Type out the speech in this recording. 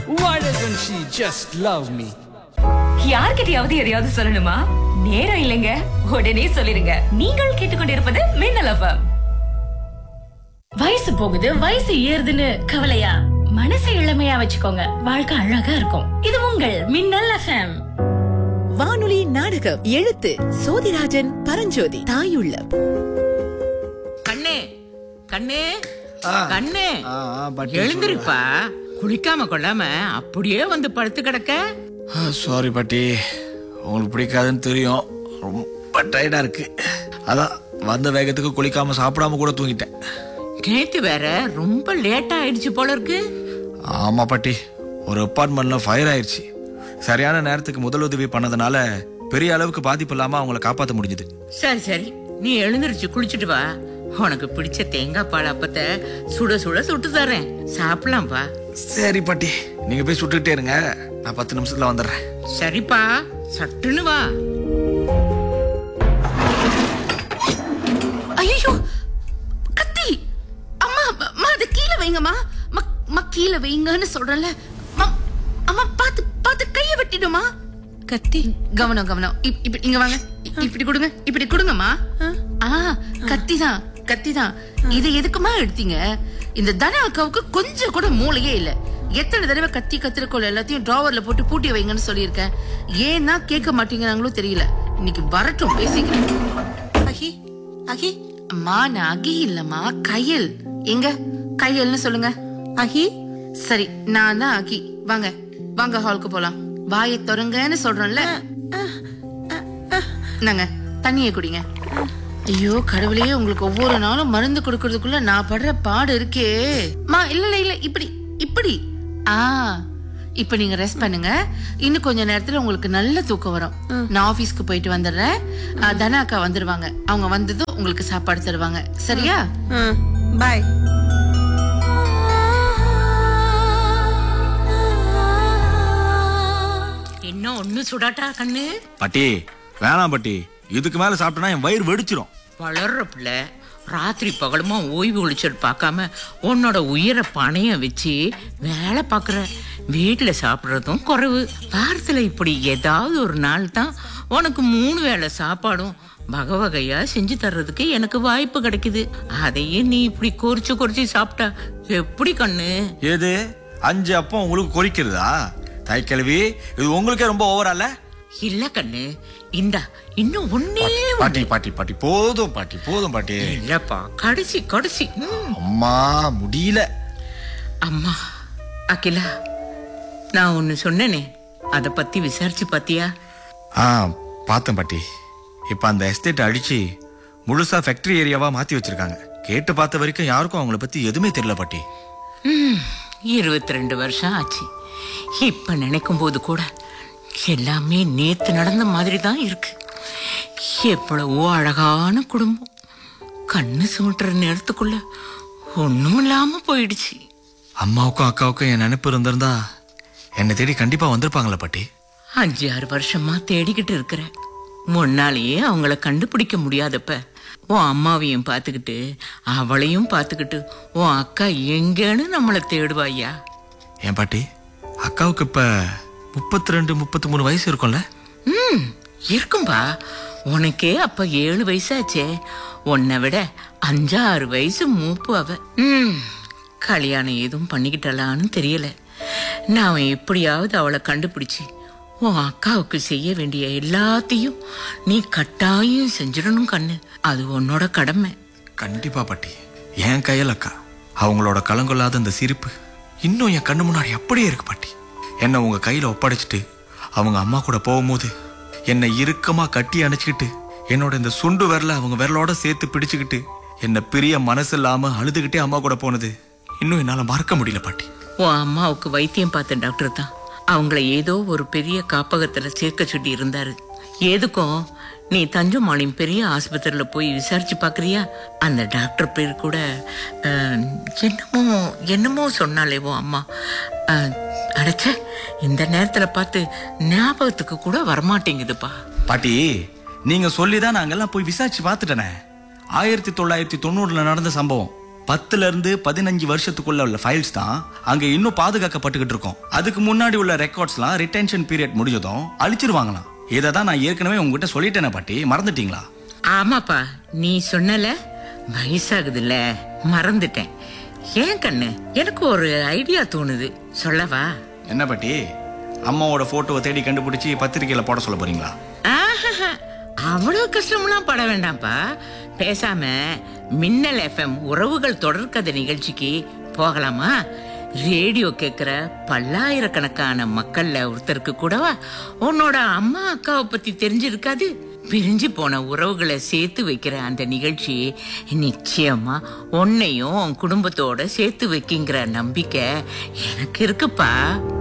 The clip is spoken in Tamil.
Why doesn't she just love me? யார்கிட்டயாவது எதையாவது சொல்லணுமா? நேரம் இல்லைங்க, உடனே சொல்லிருங்க. நீங்கள் கேட்டுக்கொண்டிருப்பது மின்னல் FM. வயசு போகுது, வயசு ஏறுதுன்னு கவலையா? மனசை இளமையா வச்சுக்கோங்க, வாழ்க்கை அழகா இருக்கும். இது உங்கள் மின்னல் FM. வானொலி நாடகம் எழுத்து சோதிராஜன் பரஞ்சோதி. தாயுள்ள கண்ணே கண்ணே கண்ணே, எழுந்திருப்பா. குளிக்காம கொள்ளாம அப்படியே வந்து படுத்து கிடக்க. சாரி பாட்டி, உங்களுக்கு பிடிக்காதுன்னு தெரியும். ரொம்ப டயர்டா இருக்கு. அதான் வந்த வேகத்துக்கு குளிக்காம சாப்பிடாம கூட தூங்கிட்டேன். நேத்து வேற ரொம்ப லேட்டா ஆயிடுச்சு போல இருக்கு. ஆமா பாட்டி, ஒரு அப்பார்ட்மெண்ட்ல ஃபயர் ஆயிடுச்சு. சரியான நேரத்துக்கு முதலுதவி பண்ணதுனால பெரிய அளவுக்கு பாதிப்பு இல்லாம அவங்கள காப்பாற்ற முடிஞ்சது. சரி சரி, நீ எழுந்திருச்சு குளிச்சுட்டு வா. உனக்கு பிடிச்ச தேங்காய் பால் அப்பத்தை சுட சுட சுட்டு தரேன், சாப்பிடலாம்ப்பா. சரி பாட்டி, நீங்க போய் சுட்டுக்கிட்டே இருங்க, நான் 10 நிமிஷத்துல வந்துடுறேன். சரிப்பா, சட்டுன்னு வா. ஐயோ, கத்தி! அம்மா, அம்மா அதை கீழே வைங்கம்மா. கீழே வைங்கன்னு சொல்றேன்ல. அம்மா, பாத்து பாத்து கைய வெட்டிடுமா. கத்தி, கவனம் கவனம். இப்படி இங்க வாங்க, இப்படி கொடுங்க, இப்படி கொடுங்கம்மா. கத்திதான் கத்திதான். இதை எதுக்குமா எடுத்தீங்க? இந்த தன அக்காவுக்கு கொஞ்சம் கூட மூளையே இல்ல. எத்தனை தடவை கத்தி கத்திரக்கோள் எல்லாத்தையும் டிராவர்ல போட்டு பூட்டி வைங்கன்னு சொல்லியிருக்கேன். ஏன்னா கேட்க மாட்டீங்கன்னாங்களோ தெரியல. இன்னைக்கு வரட்டும், பேசிக்கிறேன். அகி அகி அம்மா, நான் அகி இல்லம்மா, கையல். எங்க கையல்னு சொல்லுங்க. அகி, சரி, நான் தான் அகி. வாங்க வாங்க, ஹாலுக்கு போலாம். வாயை தொடங்கன்னு சொல்றேன்ல. நாங்க தண்ணியை குடிங்க. ஐயோ கடவுளே, உங்களுக்கு ஒவ்வொரு நாளும் மருந்து கொடுக்கறதுக்குள்ள நான் படுற பாடு இருக்கே. இல்ல இல்ல, இப்படி இப்படி. இப்ப நீங்க ரெஸ்ட் பண்ணுங்க. இன்னும் கொஞ்ச நேரத்துல உங்களுக்கு நல்ல தூக்கம் வரும். நான் ஆபீஸ்க்கு போயிட்டு வந்துடுறேன். தனா அக்கா வந்துருவாங்க. அவங்க வந்ததும் உங்களுக்கு சாப்பாடு தருவாங்க. சரியா? பாய். இன்னும் ஒண்ணு சுடாட்டா கண்ணு? பாட்டி வேணாம் பாட்டி, இதுக்கு மேல சாப்பிட்டா என் வயிறு வெடிச்சிரும். வளர்ற பிள்ளை ராத்திரி பகலுமா ஓய்வு ஒழிச்சல் பார்க்காம உன்னோட உயிரை பணைய வச்சு வேலை பார்க்குற. வீட்டுல சாப்பிட்றதும் குறைவு. வாரத்துல இப்படி ஏதாவது ஒரு நாள் தான் உனக்கு 3 வேளை சாப்பாடும் வகை வகையா செஞ்சு தர்றதுக்கு எனக்கு வாய்ப்பு கிடைக்குது. அதையே நீ இப்படி கொறிச்சு சாப்பிட்டா எப்படி கண்ணு? ஏது 5 அப்பம் உங்களுக்கு கொறிக்கிறதா? தாய் கிழவி, இது உங்களுக்கே ரொம்ப ஓவரால? இல்ல கண்ணு, இந்தா இன்னும் ஒன்னே. பாட்டி பாட்டி பாட்டி, போதும் பாட்டி, போதும் பாட்டி. இல்லப்பா, கடைசி கடைசி. அம்மா முடியல. அம்மா அகிலா, நான் ஒன்னு சொன்னேனே, அத பத்தி விசாரிச்சு பாத்தியா? பார்த்தேன் பாட்டி. இப்ப அந்த எஸ்டேட் அடிச்சு முழுசா ஃபேக்டரி ஏரியாவா மாத்தி வச்சிருக்காங்க. கேட்டு பார்த்த வரைக்கும் யாருக்கும் அவங்கள பத்தி எதுவுமே தெரியல பாட்டி. 22 வருஷம் ஆச்சு. இப்ப நினைக்கும் போது கூட எல்லாமே நேத்து நடந்த மாதிரி தான் இருக்கு. எவ்வளவோ அழகான குடும்பம் கண்ணு சுமட்டுற நேரத்துக்குள்ள ஒண்ணும் இல்லாம போயிடுச்சு. அம்மாவுக்கும் அக்காவுக்கும் என் நினைப்பு இருந்திருந்தா என்னை தேடி கண்டிப்பா வந்திருப்பாங்களா பாட்டி? 5-6 வருஷமா தேடிக்கிட்டு இருக்கிற. முன்னாலேயே அவங்கள கண்டுபிடிக்க முடியாதப்ப உன் அம்மாவையும் பார்த்துக்கிட்டு அவளையும் பார்த்துக்கிட்டு உன் அக்கா எங்கன்னு நம்மளை தேடுவாயா? ஏன் பாட்டி, அக்காவுக்கு இப்ப 32-33 வயசு இருக்கும்ல? இருக்கும்பா. உனக்கே அப்ப 7 வயசாச்சே. உன்னை விட 5-6 வயசு மூப்பு அவ. கல்யாணம் எதுவும் பண்ணிக்கிட்டலான்னு தெரியல. நான் எப்படியாவது அவளை கண்டுபிடிச்சு உன் அக்காவுக்கு செய்ய வேண்டிய எல்லாத்தையும் நீ கட்டாயம் செஞ்சிடணும் கண்ணு. அது உன்னோட கடமை. கண்டிப்பா பாட்டி. என் கையில் அக்கா, அவங்களோட கலங்கொள்ளாத அந்த சிரிப்பு இன்னும் என் கண்ணு முன்னாடி அப்படியே இருக்கு பாட்டி. என்னை உங்க கையில ஒப்படைச்சிட்டு அவங்க அம்மா கூட போகும்போது என்னை இறுக்கமா கட்டி அணைச்சிக்கிட்டு என்னோட இந்த சுண்டு விரல அவங்க விரலோட சேர்த்து பிடிச்சுக்கிட்டு என்ன பிரிய மனசு இல்லாம அழுதுகிட்டே அம்மா கூட போனது இன்னும் என்னால மறக்க முடியல பாட்டி. உன் அம்மாவுக்கு வைத்தியம் பார்த்த டாக்டர் தான் அவங்கள ஏதோ ஒரு பெரிய காப்பகத்துல சேர்க்க சொல்லி இருந்தாரு. எதுக்கும் நீ தஞ்சமாளின் பெரிய ஆஸ்பத்திரியில போய் விசாரிச்சு பாக்குறியா? அந்த டாக்டர் பேர் கூட என்னமோ சொன்னாலேவோ அம்மா. அடைச்ச இந்த நேரத்துல பார்த்து ஞாபகத்துக்கு கூட வரமாட்டேங்குதுப்பா. பாட்டி, நீங்க சொல்லிதான் நாங்கெல்லாம் போய் விசாரிச்சு பார்த்துட்டேனே. 1990 நடந்த சம்பவம். 10 இருந்து 15 வருஷத்துக்குள்ள உள்ள ஃபைல்ஸ் தான் அங்க இன்னும் பாதுகாக்கப்பட்டுக்கிட்டு இருக்கும். அதுக்கு முன்னாடி உள்ள ரெக்கார்ட்ஸ்லாம் ரிட்டென்ஷன் பீரியட் முடிஞ்சதும் அழிச்சிருவாங்களாம். இதை தான் நான் ஏற்கனவே உங்ககிட்ட சொல்லிட்டேனே பாட்டி, மறந்துட்டீங்களா? ஆமாப்பா, நீ சொன்னல, வயசாகுதுல்ல, மறந்துட்டேன். ஏன் கண்ணு, எனக்கு ஒரு ஐடியா தோணுது, சொல்லவா? என்ன பாட்டி, அம்மாவோட போட்டோவை தேடி கண்டுபிடிச்சி பத்திரிக்கையில போட சொல்ல போறீங்களா? அவ்வளவு கஷ்டம்லாம் பட வேண்டாம்ப்பா. பேசாம மின்னல் FM உறவுகள் தொடர்கதை நிகழ்ச்சிக்கு போகலாமா? ரேடியோ கேட்கிற பல்லாயிரக்கணக்கான மக்கள்ல ஒருத்தருக்கு கூடவா உன்னோட அம்மா அக்காவை பத்தி தெரிஞ்சிருக்காது? பிரிஞ்சு போன உறவுகளை சேர்த்து வைக்கிற அந்த நிகழ்ச்சி நிச்சயமா உன்னையும் உன் குடும்பத்தோட சேர்த்து வைக்கிங்கிற நம்பிக்கை எனக்கு இருக்குப்பா.